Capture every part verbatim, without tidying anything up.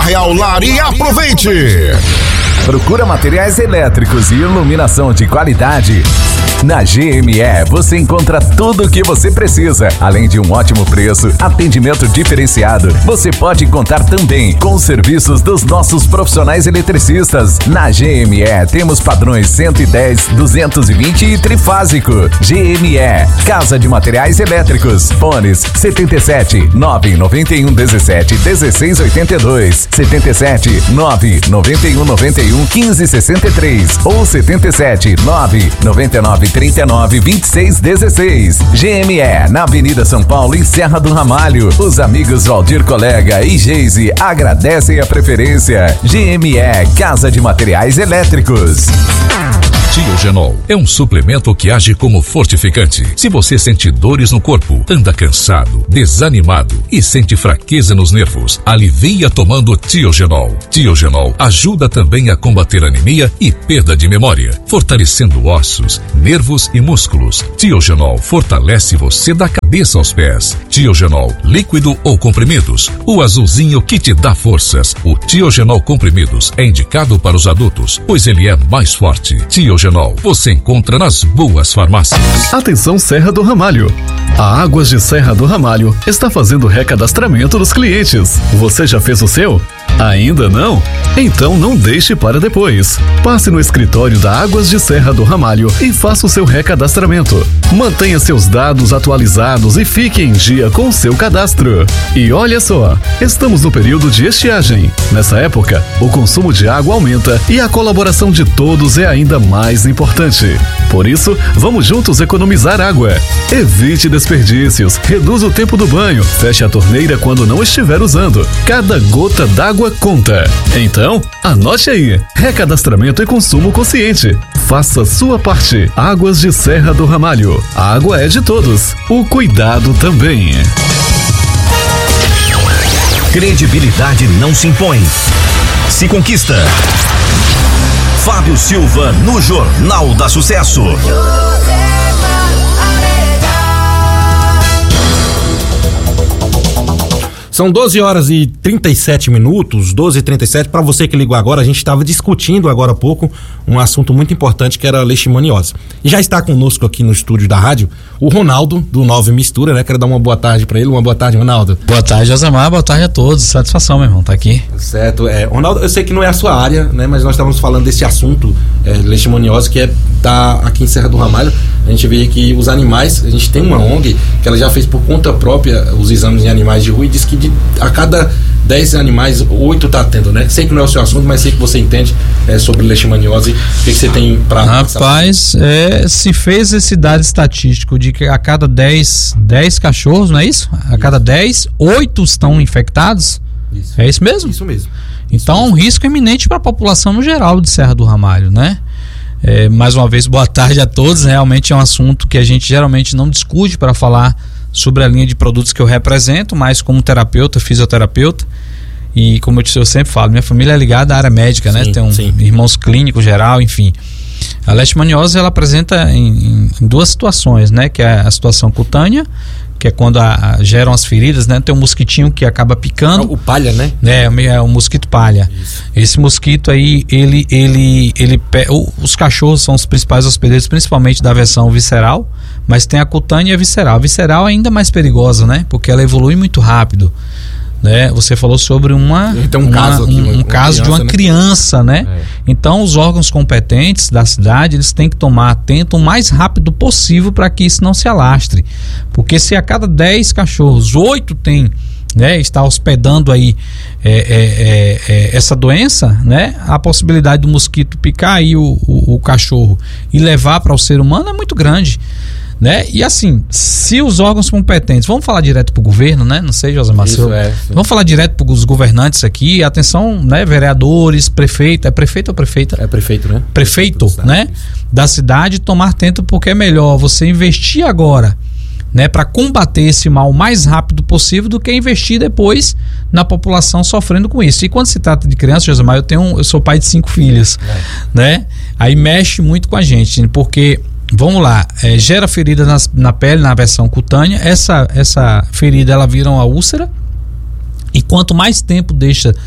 Corre ao lar e aproveite! Procura materiais elétricos e iluminação de qualidade? Na G M E você encontra tudo o que você precisa. Além de um ótimo preço, atendimento diferenciado, você pode contar também com os serviços dos nossos profissionais eletricistas. Na G M E temos padrões cento e dez, duzentos e vinte e trifásico. G M E, Casa de Materiais Elétricos. Fones setenta e sete, nove nove um, dezessete, dezesseis oitenta e dois, setenta e sete, nove nove um, noventa e um, quinze sessenta e três ou setenta e sete, nove nove nove, trinta e nove, vinte e seis dezesseis. G M E, na Avenida São Paulo, em Serra do Ramalho. Os amigos Valdir Colega e Geise agradecem a preferência. G M E, Casa de Materiais Elétricos. Tiogenol é um suplemento que age como fortificante. Se você sente dores no corpo, anda cansado, desanimado e sente fraqueza nos nervos, alivia tomando Tiogenol. Tiogenol ajuda também a combater anemia e perda de memória, fortalecendo ossos, nervos e músculos. Tiogenol fortalece você da cabeça aos pés. Tiogenol, líquido ou comprimidos, o azulzinho que te dá forças. O Tiogenol comprimidos é indicado para os adultos, pois ele é mais forte. Tiogenol você encontra nas boas farmácias. Atenção Serra do Ramalho. A Águas de Serra do Ramalho está fazendo recadastramento dos clientes. Você já fez o seu? Ainda não? Então não deixe para depois. Passe no escritório da Águas de Serra do Ramalho e faça o seu recadastramento. Mantenha seus dados atualizados e fique em dia com o seu cadastro. E olha só, estamos no período de estiagem. Nessa época, o consumo de água aumenta e a colaboração de todos é ainda mais importante. Por isso, vamos juntos economizar água. Evite desperdícios, reduza o tempo do banho, feche a torneira quando não estiver usando. Cada gota d'água conta. Então, anote aí: recadastramento e consumo consciente. Faça sua parte. Águas de Serra do Ramalho. A água é de todos. O cuidado também. Credibilidade não se impõe, se conquista. Fábio Silva no Jornal da Sucesso. São doze horas e trinta e sete minutos, doze e trinta e sete. Para você que ligou agora, a gente estava discutindo agora há pouco um assunto muito importante que era a leishmaniose. E já está conosco aqui no estúdio da rádio o Ronaldo, do Nove Mistura, né? Quero dar uma boa tarde para ele. Uma boa tarde, Ronaldo. Boa tarde, Josemar. Boa tarde a todos. Satisfação, meu irmão, tá aqui. Certo. É, Ronaldo, eu sei que não é a sua área, né? Mas nós estávamos falando desse assunto, é, leishmaniose, que é, tá aqui em Serra do Ramalho. A gente vê que os animais, a gente tem uma O N G que ela já fez por conta própria os exames em animais de rua e diz que de, a cada dez animais, oito tá tendo, né? Sei que não é o seu assunto, mas sei que você entende é, sobre leishmaniose. O que, que você tem para Rapaz, é, se fez esse dado estatístico de que a cada dez, dez cachorros, não é isso? A isso. cada dez, oito estão infectados? Isso. É isso mesmo? Isso mesmo. Então, isso um risco iminente para a população no geral de Serra do Ramalho, né? É, mais uma vez, boa tarde a todos. Realmente é um assunto que a gente geralmente não discute para falar sobre a linha de produtos que eu represento, mas como terapeuta, fisioterapeuta, e como eu, eu sempre falo, minha família é ligada à área médica, sim, né? Tem um, irmãos clínicos geral, enfim. A leishmaniose, ela apresenta em, em duas situações, né? Que é a situação cutânea, que é quando a, a, geram as feridas, né? Tem um mosquitinho que acaba picando. O palha, né? É, é o mosquito palha. Isso. Esse mosquito aí, ele, ele, ele, ele, os cachorros são os principais hospedeiros, principalmente da versão visceral, mas tem a cutânea e a visceral. A visceral é ainda mais perigosa, né? Porque ela evolui muito rápido. Né? Você falou sobre uma, então, um uma, caso, aqui, um, um caso criança, de uma né? criança, né? É. Então os órgãos competentes da cidade, eles têm que tomar atento o mais rápido possível para que isso não se alastre, porque se a cada dez cachorros, oito tem, né, está hospedando aí é, é, é, é, essa doença, né? A possibilidade do mosquito picar aí o, o, o cachorro e levar para o ser humano é muito grande. Né? E assim, se os órgãos competentes, vamos falar direto para o governo, né? Não sei, José Marcelo, é, vamos falar direto para os governantes aqui, atenção, né? Vereadores, prefeito, é prefeito ou prefeita? É prefeito, né? Prefeito, prefeito né? Da cidade, tomar atento, porque é melhor você investir agora, né? Para combater esse mal o mais rápido possível do que investir depois na população sofrendo com isso. E quando se trata de criança, José Marcelo, eu tenho, eu sou pai de cinco filhas, é. né? Aí mexe muito com a gente, porque vamos lá, é, gera ferida nas, na pele, na versão cutânea. Essa, essa ferida, ela vira uma úlcera, e quanto mais tempo deixa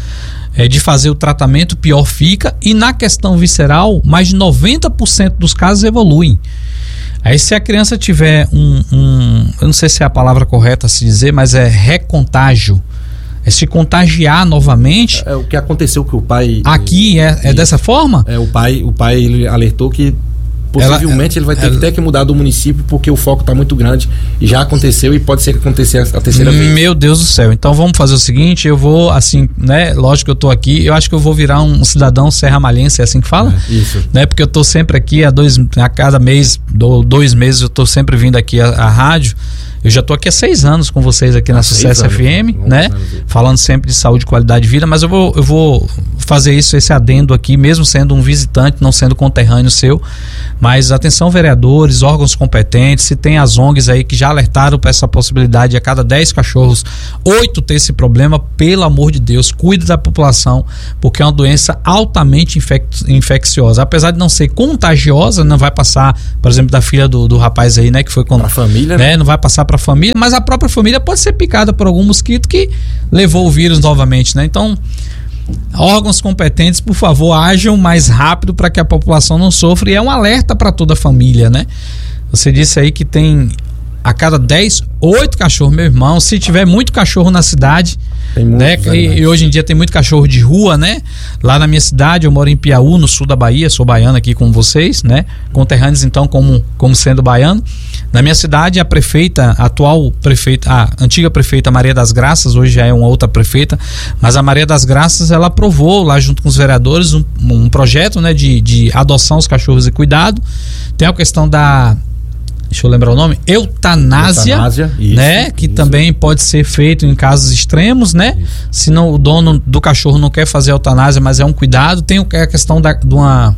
é, de fazer o tratamento, pior fica. E na questão visceral, mais de noventa por cento dos casos evoluem. Aí se a criança tiver um, um, eu não sei se é a palavra correta a se dizer, mas é recontágio, é se contagiar novamente. É, é o que aconteceu que o pai... Aqui é, é dessa forma? É, o pai, o pai ele alertou que possivelmente ela, ele vai ter ela, que ter que mudar do município porque o foco está muito grande e já aconteceu e pode ser que aconteça a terceira vez. Meu Deus do céu. Então vamos fazer o seguinte, eu vou assim, né, lógico que eu tô aqui, eu acho que eu vou virar um cidadão serramalhense, é assim que fala? É, isso. Né, porque eu tô sempre aqui a dois, a cada mês, do, dois meses eu tô sempre vindo aqui à, à rádio. Eu já tô aqui há seis anos com vocês aqui na Sucesso F M, né? Falando sempre de saúde e qualidade de vida, mas eu vou, eu vou fazer isso, esse adendo aqui, mesmo sendo um visitante, não sendo conterrâneo seu. Mas atenção, vereadores, órgãos competentes, se tem as O N Gs aí que já alertaram para essa possibilidade de a cada dez cachorros, oito ter esse problema, pelo amor de Deus, cuide da população, porque é uma doença altamente infec infecciosa. Apesar de não ser contagiosa, não vai passar, por exemplo, da filha do, do rapaz aí, né? Que foi com a família, né? Não vai passar para a família, mas a própria família pode ser picada por algum mosquito que levou o vírus novamente, né? Então, órgãos competentes, por favor, ajam mais rápido para que a população não sofra, e é um alerta para toda a família, né? Você disse aí que tem a cada dez, oito cachorros, meu irmão. Se tiver muito cachorro na cidade, tem né? E, e hoje em dia tem muito cachorro de rua, né? Lá na minha cidade, eu moro em Piauí, no sul da Bahia, sou baiano aqui com vocês, né? Conterrâneos então como, como sendo baiano. Na minha cidade, a prefeita, a atual prefeita, a antiga prefeita Maria das Graças, hoje já é uma outra prefeita, mas a Maria das Graças, ela aprovou lá junto com os vereadores um, um projeto, né? De, de adoção aos cachorros e cuidado. Tem a questão da... Deixa eu lembrar o nome, eutanásia, eutanásia isso, né? Que isso. Também pode ser feito em casos extremos, né? Isso. Se não, o dono do cachorro não quer fazer eutanásia, mas é um cuidado. Tem a questão da, de uma...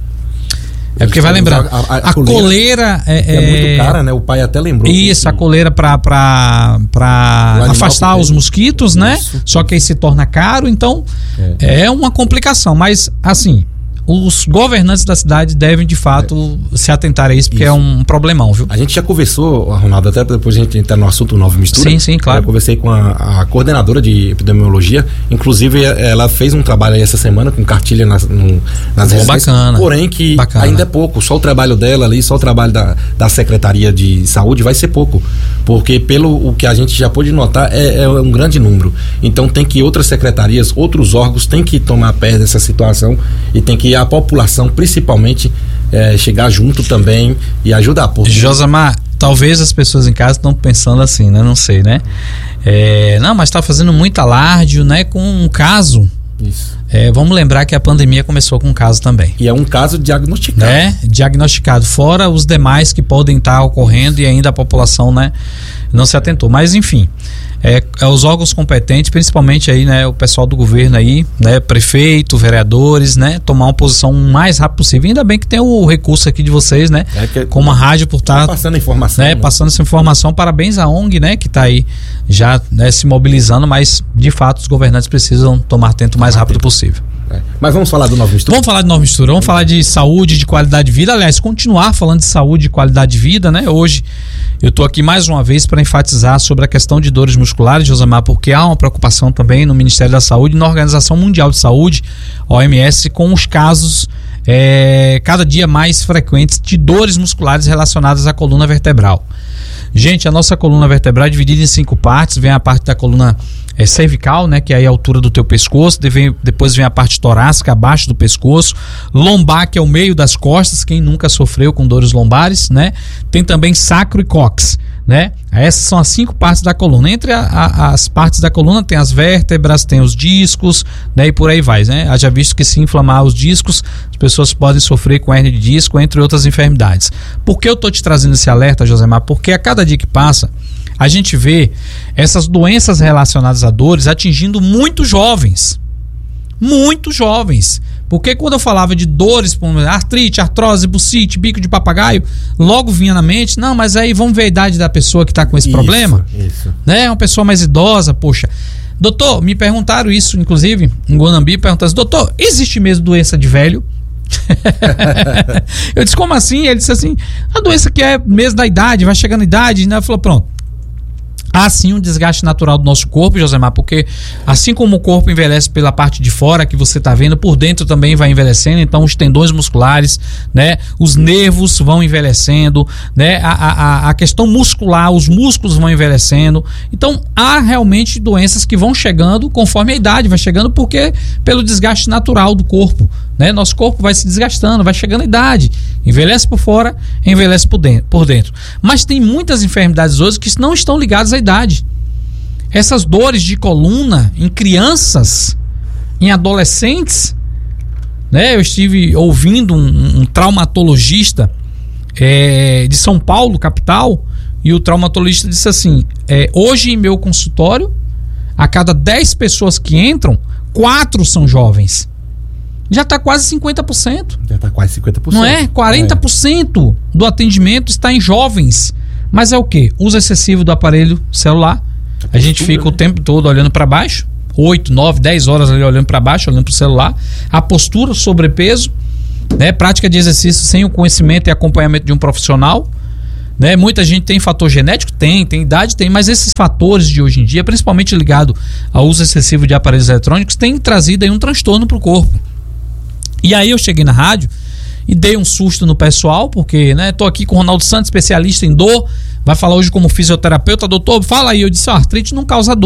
É porque vai lembrar, a, a, a, a coleira, coleira é, é, é muito cara, né? O pai até lembrou. Isso, a coleira para para para afastar os mosquitos, né? Isso. Só que aí se torna caro, então é, é uma complicação. Mas assim, os governantes da cidade devem de fato é. se atentar a isso, porque isso. é um problemão, viu? A gente já conversou, Ronaldo, até depois a gente entrar no assunto Nova Mistura. Sim, sim, claro. Eu conversei com a, a coordenadora de epidemiologia, inclusive ela fez um trabalho aí essa semana com cartilha nas, no, nas residências, bacana, porém que bacana. Ainda é pouco, só o trabalho dela ali, só o trabalho da, da Secretaria de Saúde vai ser pouco, porque pelo o que a gente já pôde notar é, é um grande número, então tem que outras secretarias, outros órgãos tem que tomar pé dessa situação e tem que a população principalmente é, chegar junto também e ajudar. Porque... Josamar, talvez as pessoas em casa estão pensando assim, né? Não sei, né? É, não, mas está fazendo muito alarde, né? Com um caso. Isso. É, vamos lembrar que a pandemia começou com um caso também. E é um caso diagnosticado. É, diagnosticado. Fora os demais que podem estar ocorrendo e ainda a população, né, não se atentou. Mas, enfim, é, é os órgãos competentes, principalmente aí, né, o pessoal do governo aí, né, prefeito, vereadores, né, tomar uma posição o mais rápido possível. Ainda bem que tem o recurso aqui de vocês, né, é que, como a rádio por estar... Tá passando a informação. Né, né? Passando essa informação. Parabéns à O N G, né, que está aí já, né, se mobilizando, mas, de fato, os governantes precisam tomar tempo o mais rápido possível. É. Mas vamos falar do Nova Mistura? Vamos falar de Nova Mistura, vamos falar de saúde, de qualidade de vida. Aliás, continuar falando de saúde e qualidade de vida, né? Hoje eu estou aqui mais uma vez para enfatizar sobre a questão de dores musculares, Josamar, porque há uma preocupação também no Ministério da Saúde e na Organização Mundial de Saúde, O M S, com os casos é, cada dia mais frequentes de dores musculares relacionadas à coluna vertebral. Gente, a nossa coluna vertebral é dividida em cinco partes. Vem a parte da coluna é, cervical, né, que é a altura do teu pescoço. Deve, depois vem a parte torácica, abaixo do pescoço. Lombar, que é o meio das costas. Quem nunca sofreu com dores lombares, né? Tem também sacro e cóccix, né? Essas são as cinco partes da coluna. Entre a, a, as partes da coluna tem as vértebras, tem os discos, né? E por aí vai, né? Haja visto que se inflamar os discos, as pessoas podem sofrer com hérnia de disco, entre outras enfermidades. Por que eu tô te trazendo esse alerta, Josemar? Porque a cada dia que passa, a gente vê essas doenças relacionadas a dores atingindo muito jovens. Muito jovens. Porque quando eu falava de dores, artrite, artrose, bursite, bico de papagaio, logo vinha na mente, não, mas aí vamos ver a idade da pessoa que está com esse isso, problema. Isso. Né? Uma pessoa mais idosa, poxa. Doutor, me perguntaram isso, inclusive, em Guanambi, perguntaram assim, doutor, existe mesmo doença de velho? Eu disse, como assim? Ele disse assim, a doença que é mesmo da idade, vai chegando a idade, né? Ele falou, pronto. Há sim um desgaste natural do nosso corpo, Josemar, porque assim como o corpo envelhece pela parte de fora, que você está vendo, por dentro também vai envelhecendo. Então os tendões musculares, né, os nervos vão envelhecendo, né, a, a, a questão muscular, os músculos vão envelhecendo. Então há realmente doenças que vão chegando conforme a idade vai chegando, porque pelo desgaste natural do corpo, né, nosso corpo vai se desgastando, vai chegando a idade, envelhece por fora, envelhece por dentro, por dentro. Mas tem muitas enfermidades hoje que não estão ligadas à idade. Essas dores de coluna em crianças, em adolescentes, né? Eu estive ouvindo um, um traumatologista é, de São Paulo, capital, e o traumatologista disse assim: é, hoje em meu consultório, a cada dez pessoas que entram, quatro são jovens. Já está quase cinquenta por cento. Já está quase cinquenta por cento. Não é? quarenta por cento é. do atendimento está em jovens. Mas é o quê? Uso excessivo do aparelho celular. A, a gente fica, né, o tempo todo olhando para baixo. oito, nove, dez horas ali olhando para baixo, olhando para o celular. A postura, sobrepeso, né? Prática de exercício sem o conhecimento e acompanhamento de um profissional. Né? Muita gente tem fator genético? Tem, tem idade? Tem, mas esses fatores de hoje em dia, principalmente ligado ao uso excessivo de aparelhos eletrônicos, têm trazido aí um transtorno para o corpo. E aí eu cheguei na rádio e dei um susto no pessoal, porque, né, tô aqui com o Ronaldo Santos, especialista em dor, vai falar hoje como fisioterapeuta. Doutor, fala aí. Eu disse: ó, artrite não causa dor.